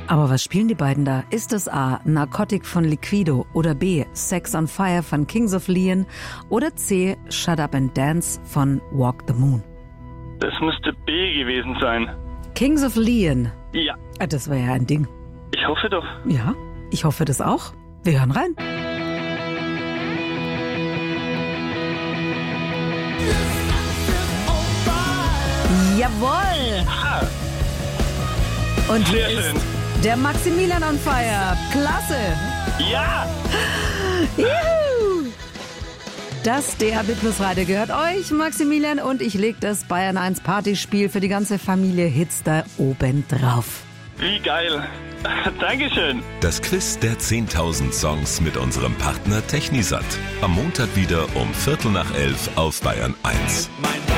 Aber was spielen die beiden da? Ist es A, Narcotic von Liquido oder B, Sex on Fire von Kings of Leon oder C, Shut Up and Dance von Walk the Moon? Das müsste B gewesen sein. Kings of Leon. Ja. Das wäre ja ein Ding. Ich hoffe doch. Ja, ich hoffe das auch. Wir hören rein. Jawohl! Ah, Und hier sehr schön. ist der Maximilian on Fire. Klasse! Ja! Juhu! Das DAB Plus Radio gehört euch, Maximilian, und ich leg das Bayern 1 Partyspiel für die ganze Familie Hits da oben drauf. Wie geil. Dankeschön. Das Quiz der 10.000 Songs mit unserem Partner Technisat. Am Montag wieder um 11:15 auf Bayern 1.